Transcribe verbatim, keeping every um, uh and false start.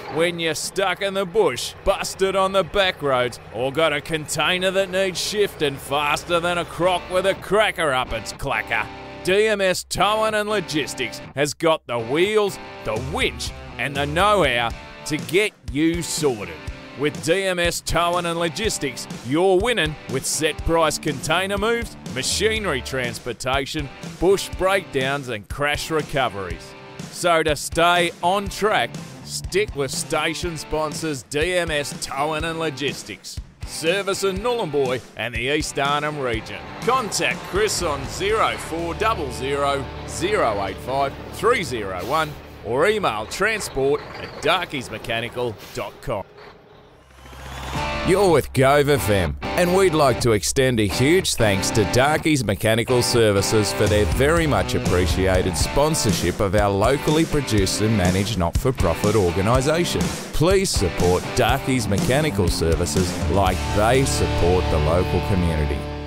when you're stuck in the bush, busted on the back roads, or got a container that needs shifting faster than a croc with a cracker up its clacker, D M S Towing and Logistics has got the wheels, the winch and the know-how to get you sorted. With D M S Towing and Logistics, you're winning with set price container moves, machinery transportation, bush breakdowns and crash recoveries. So to stay on track, stick with station sponsors D M S Towing and Logistics. Service in Nhulunbuy and the East Arnhem region. Contact Chris on zero four zero zero, zero eight five, three zero one or email transport at darkies mechanical dot com. You're with Gove F M, and we'd like to extend a huge thanks to Darkies Mechanical Services for their very much appreciated sponsorship of our locally produced and managed not-for-profit organisation. Please support Darkies Mechanical Services like they support the local community.